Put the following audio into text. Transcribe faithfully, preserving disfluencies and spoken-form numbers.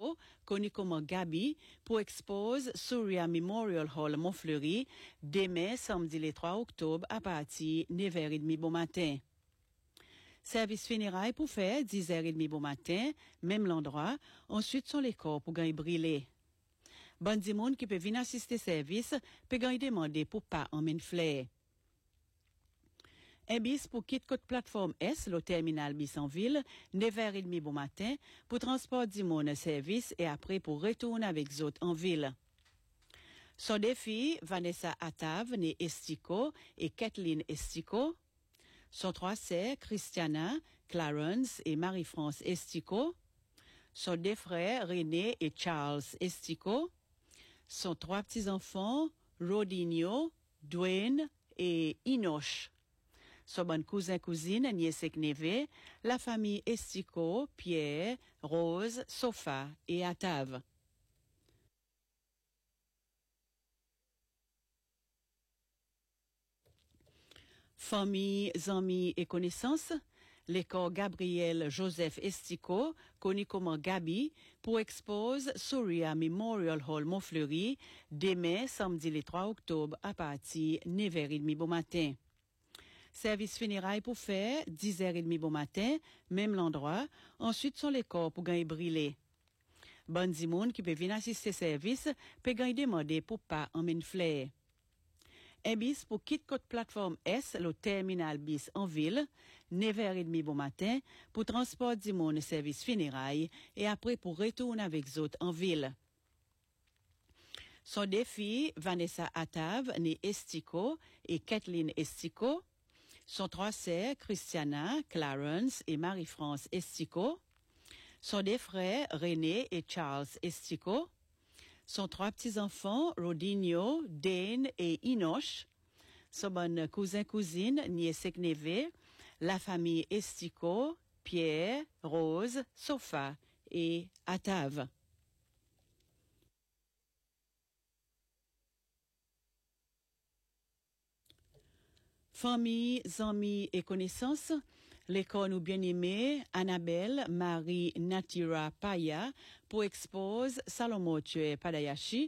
connu comme Gabi, pour expose Surya Memorial Hall Montfleury demain samedi le trois octobre à partir de neuf heures trente bon matin. Service funérailles pour faire dix heures trente bon matin, même l'endroit, ensuite sont les corps pour gagner brûler. Bon di monde qui peut venir assister service, peut gagner demander pour pas emmener flair. Un bis pour quitter côte plateforme S, le terminal bis en ville, neuf heures trente bon matin, pour transport du monde service et après pour retourner avec les autres en ville. Son défi, Vanessa Atav, née Estico, et Kathleen Estico. Son trois sœurs, Christiana, Clarence et Marie-France Estico. Son deux frères, René et Charles Estico. Son trois petits-enfants, Rodinho, Dwayne et Inoche. Son bon cousin, cousine, nièce et neveu, la famille Estico, Pierre, Rose, Sofa et Atav. Famille, amis et connaissances, l'école Gabriel Joseph Estico, connu comme Gabi, pour expose Surya Memorial Hall Montfleury demain samedi le trois octobre à partir de neuf heures trente bon matin. Service funérailles pour faire dix heures trente bon matin, même l'endroit, ensuite sont les corps pour gagner brûler. Bon di monde qui peut venir assister service, peut gagner demander pour pas emmener flair. Un bis pour quitter côte plateforme S, le terminal bis en ville, neuf heures trente bon matin, pour transport du monde service funérailles et après pour retourner avec les autres en ville. Son défi, Vanessa Atav, née Estico, et Kathleen Estico. Son trois sœurs, Christiana, Clarence et Marie-France Estico. Son deux frères, René et Charles Estico. Son trois petits-enfants, Rodinho, Dane et Inoche. Son bon cousin-cousine, nièce et neveu, la famille Estico, Pierre, Rose, Sofa et Atav. Famille, amis et connaissances, l'école nous bien-aimée, Annabelle Marie Natira Paya, pour expose Salomon Tue Padayashi,